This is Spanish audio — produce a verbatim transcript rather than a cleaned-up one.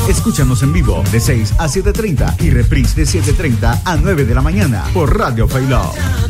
Escúchanos en vivo de seis a siete treinta y reprise de siete treinta a nueve de la mañana por Radio Failó.